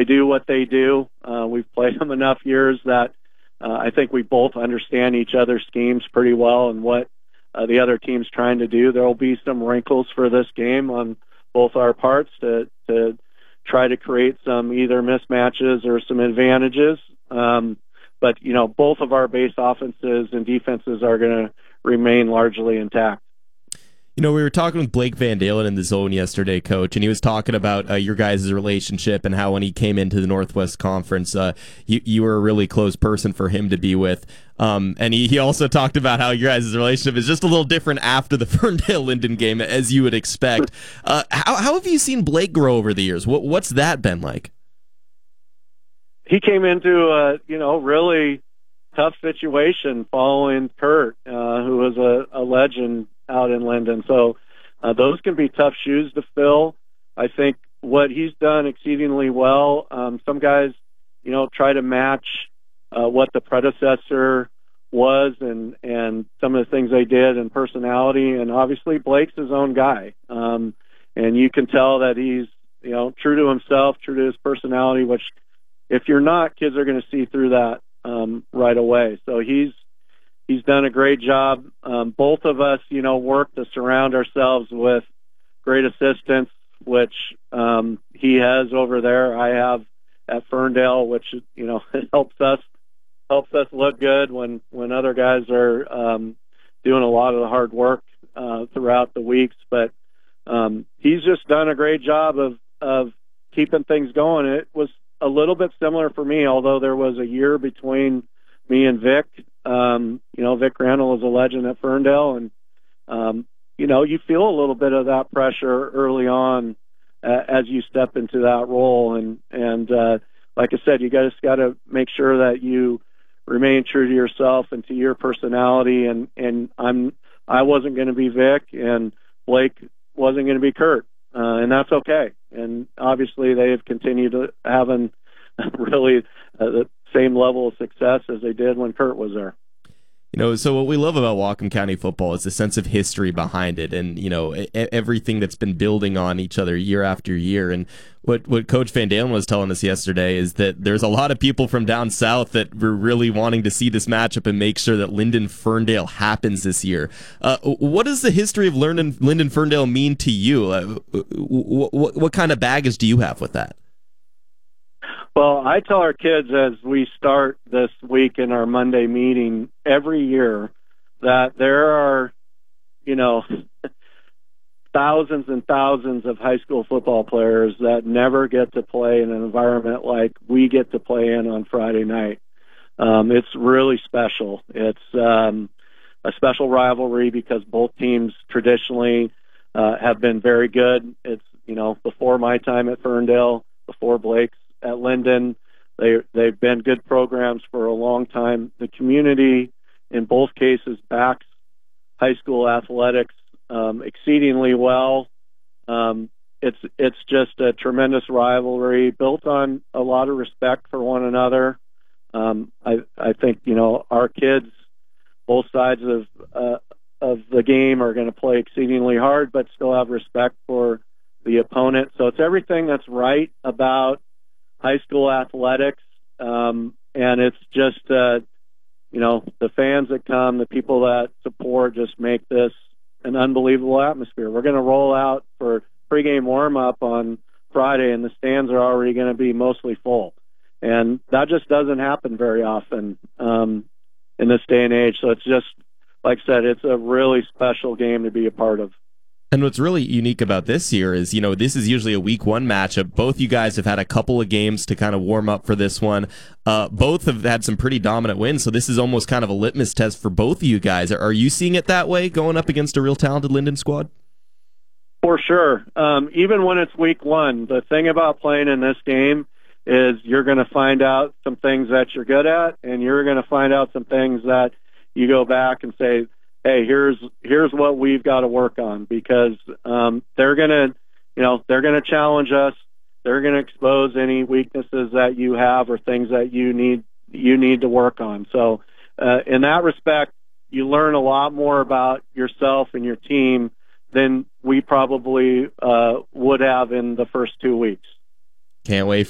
they do what they do. We've played them enough years that I think we both understand each other's schemes pretty well and what the other team's trying to do. There will be some wrinkles for this game on both our parts to try to create some either mismatches or some advantages. But, both of our base offenses and defenses are going to remain largely intact. We were talking with Blake Van Dalen in the zone yesterday, Coach, and he was talking about your guys' relationship and how when he came into the Northwest Conference, you were a really close person for him to be with. And he also talked about how your guys' relationship is just a little different after the Ferndale-Linden game, as you would expect. How have you seen Blake grow over the years? What's that been like? He came into a really tough situation following Kurt, who was a legend out in Linden. So those can be tough shoes to fill. I think what he's done exceedingly well. Some guys, try to match what the predecessor was and some of the things they did in personality. And obviously Blake's his own guy. And you can tell that he's, true to himself, true to his personality, which if you're not, kids are going to see through that right away. So he's done a great job. Both of us, work to surround ourselves with great assistants, which he has over there. I have at Ferndale, which it helps us look good when other guys are doing a lot of the hard work throughout the weeks. But he's just done a great job of keeping things going. It was a little bit similar for me, although there was a year between me and Vic. Vic Randall is a legend at Ferndale, and you feel a little bit of that pressure early on as you step into that role. And like I said, you just got to make sure that you remain true to yourself and to your personality. And I wasn't going to be Vic, and Blake wasn't going to be Kurt, and that's okay. And obviously, they have continued to having really the same level of success as they did when Kurt was there. So what we love about Whatcom County football is the sense of history behind it, and everything that's been building on each other year after year. And what Coach Van Dalen was telling us yesterday is that there's a lot of people from down south that were really wanting to see this matchup and make sure that Linden Ferndale happens this year. What does the history of Linden Ferndale mean to you? What kind of baggage do you have with that? Well, I tell our kids as we start this week in our Monday meeting every year that there are, thousands and thousands of high school football players that never get to play in an environment like we get to play in on Friday night. It's really special. It's a special rivalry because both teams traditionally have been very good. It's, before my time at Ferndale, before Blake's at Linden, they've been good programs for a long time. The community in both cases backs high school athletics exceedingly well. It's just a tremendous rivalry built on a lot of respect for one another. I think our kids, both sides of the game, are going to play exceedingly hard, but still have respect for the opponent. So it's everything that's right about high school athletics, and it's just the fans that come, the people that support, just make this an unbelievable atmosphere. We're going to roll out for pregame warm-up on Friday, and the stands are already going to be mostly full, and that just doesn't happen very often in this day and age. So it's just, like I said, it's a really special game to be a part of. And what's really unique about this year is, this is usually a week one matchup. Both you guys have had a couple of games to kind of warm up for this one. Both have had some pretty dominant wins, so this is almost kind of a litmus test for both of you guys. Are you seeing it that way, going up against a real talented Linden squad? For sure. Even when it's week one, the thing about playing in this game is you're going to find out some things that you're good at, and you're going to find out some things that you go back and say, hey, here's what we've got to work on, because they're going to challenge us. They're going to expose any weaknesses that you have or things that you need to work on. So in that respect, you learn a lot more about yourself and your team than we probably would have in the first 2 weeks. Can't wait